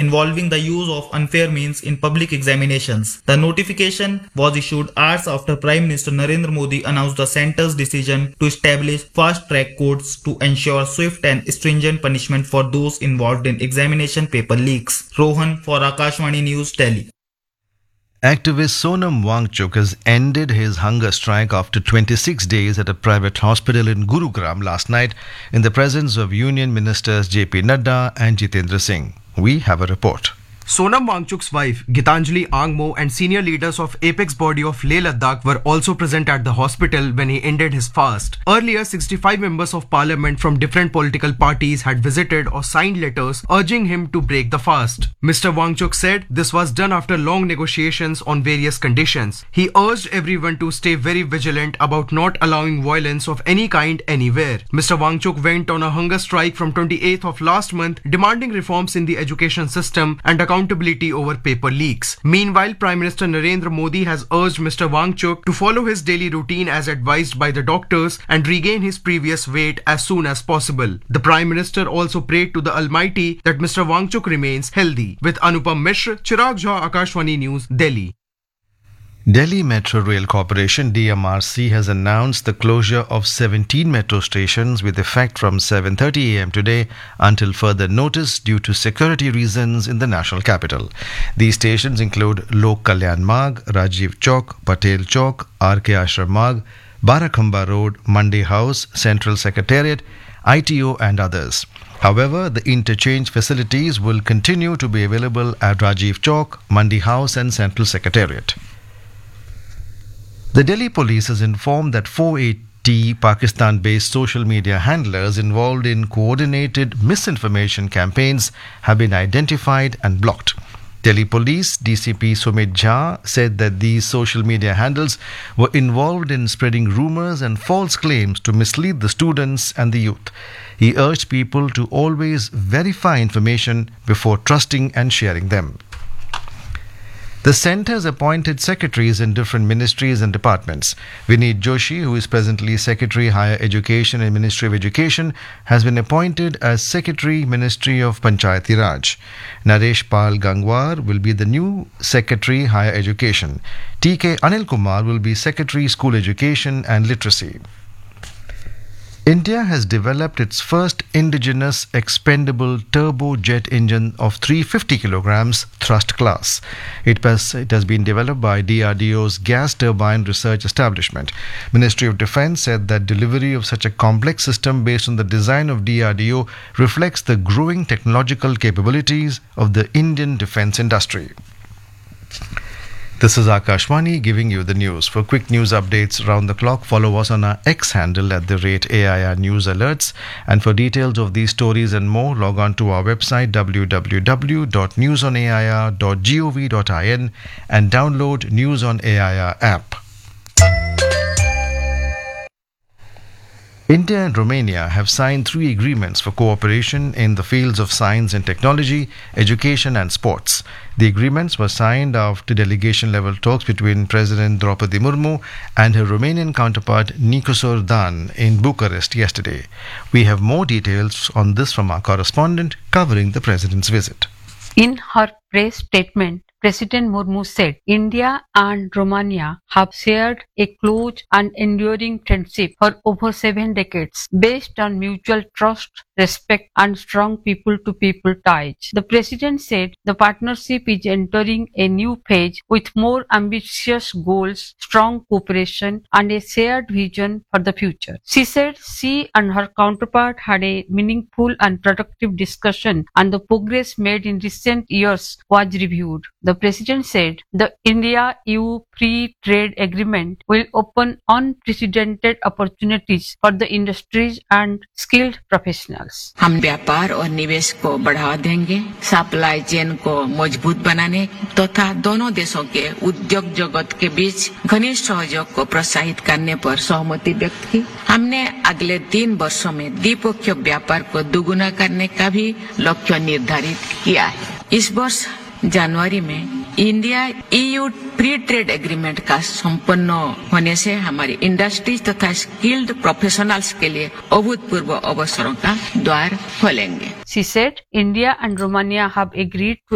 involving the use of unfair means in public examinations. The notification was issued hours after Prime Minister Narendra Modi announced the centre's decision to establish fast-track courts to ensure swift and stringent punishment for those involved in examination paper leaks. Rohan for Akashvani News, Delhi. Activist Sonam Wangchuk has ended his hunger strike after 26 days at a private hospital in Gurugram last night in the presence of Union Ministers JP Nadda and Jitendra Singh. We have a report. Sonam Wangchuk's wife, Gitanjali Angmo, and senior leaders of Apex Body of Leh Ladakh were also present at the hospital when he ended his fast. Earlier, 65 members of parliament from different political parties had visited or signed letters urging him to break the fast. Mr. Wangchuk said this was done after long negotiations on various conditions. He urged everyone to stay very vigilant about not allowing violence of any kind anywhere. Mr. Wangchuk went on a hunger strike from 28th of last month, demanding reforms in the education system and accountability over paper leaks. Meanwhile, Prime Minister Narendra Modi has urged Mr. Wangchuk to follow his daily routine as advised by the doctors and regain his previous weight as soon as possible. The Prime Minister also prayed to the Almighty that Mr. Wangchuk remains healthy. With Anupam Mishra, Chirag Jha, Akashvani News, Delhi. Delhi Metro Rail Corporation DMRC has announced the closure of 17 metro stations with effect from 7:30 am today until further notice due to security reasons in the national capital. These stations include Lok Kalyan Marg, Rajiv Chowk, Patel Chowk, RK Ashram Marg, Barakhamba Road, Mandi House, Central Secretariat, ITO and others. However, the interchange facilities will continue to be available at Rajiv Chowk, Mandi House and Central Secretariat. The Delhi police has informed that 480 Pakistan-based social media handlers involved in coordinated misinformation campaigns have been identified and blocked. Delhi Police DCP Sumit Jha said that these social media handles were involved in spreading rumours and false claims to mislead the students and the youth. He urged people to always verify information before trusting and sharing them. The centre has appointed secretaries in different ministries and departments. Vineet Joshi, who is presently Secretary Higher Education and Ministry of Education, has been appointed as Secretary Ministry of Panchayati Raj. Naresh Pal Gangwar will be the new Secretary Higher Education. TK Anil Kumar will be Secretary School Education and Literacy. India has developed its first indigenous expendable turbojet engine of 350 kilograms thrust class. It has been developed by DRDO's Gas Turbine Research Establishment. Ministry of Defence said that delivery of such a complex system based on the design of DRDO reflects the growing technological capabilities of the Indian defence industry. This is Akashvani giving you the news. For quick news updates around the clock, follow us on our X handle at @AIR News Alerts. And for details of these stories and more, log on to our website www.newsonair.gov.in and download News on AIR app. India and Romania have signed 3 agreements for cooperation in the fields of science and technology, education and sports. The agreements were signed after delegation-level talks between President Draupadi Murmu and her Romanian counterpart Nicosor Dan in Bucharest yesterday. We have more details on this from our correspondent covering the President's visit. In her press statement, President Murmu said India and Romania have shared a close and enduring friendship for over 7 decades based on mutual trust, respect and strong people-to-people ties. The President said the partnership is entering a new phase with more ambitious goals, strong cooperation and a shared vision for the future. She said she and her counterpart had a meaningful and productive discussion and the progress made in recent years was reviewed. The President said the India-EU Free Trade Agreement will open unprecedented opportunities for the industries and skilled professionals. हम व्यापार और निवेश को बढ़ावा देंगे, supply chain को मजबूत बनाने तथा दोनों देशों के उद्योग जगत के बीच घनिष्ठ सहयोग को प्रोत्साहित करने पर सहमति व्यक्त की। हमने अगले 3 वर्षों में द्विपक्षीय व्यापार को दुगुना करने का भी लक्ष्य निर्धारित किया है। इस वर्ष जनवरी में India EU free trade agreement का संपन्न होने से हमारी इंडस्ट्रीज तथा स्किल्ड प्रोफेशनल्स के लिए अभूतपूर्व अवसरों का द्वार खोलेंगे। She said India and Romania have agreed to